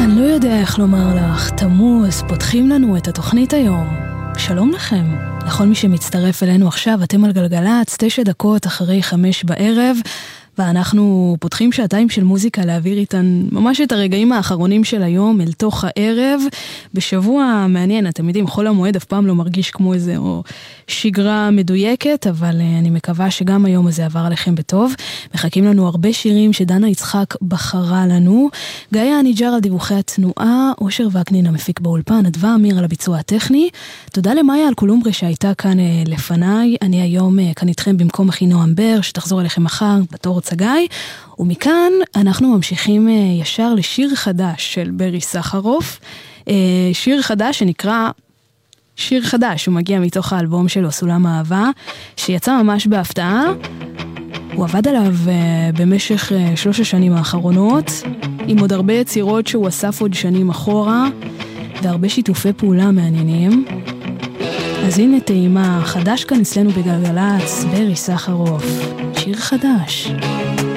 אני לא יודע איך לומר לך, תמוז, פותחים לנו את התוכנית היום. שלום לכם. לכל מי שמצטרף אלינו עכשיו, אתם על גלגלץ, 9 דקות אחרי 5 בערב, ואנחנו פותחים שעתיים של מוזיקה להעביר איתן ממש את הרגעים האחרונים של היום אל תוך הערב. בשבוע מעניין, אתם יודעים, חול המועד אף פעם לא מרגיש כמו איזה או שגרה מדויקת, אבל אני מקווה שגם היום הזה עבר עליכם בטוב. מחכים לנו הרבה שירים שדנה יצחק בחרה לנו. גאיה הניג'ר על דיווחי התנועה, אושר וקנין המפיק באולפן, אדווה אמיר על הביצוע הטכני. תודה למאיה על קולומברי שהייתה כאן לפניי. אני היום כאן איתכם במקום אחינועם בר, שתחזור אליכם מחר בתור צגאי. ומכאן אנחנו ממשיכים ישר לשיר חדש של ברי סחרוף. שיר חדש שנקרא שיר חדש, הוא מגיע מתוך האלבום שלו סולם אהבה, שיצא ממש בהפתעה. הוא עבד עליו במשך 3 השנים האחרונות, עם עוד הרבה יצירות שהוא אסף עוד שנים אחורה, והרבה שיתופי פעולה מעניינים. אז הנה טעימה חדש כאן אצלנו בגלגלץ, ברי סחרוף, שיר חדש.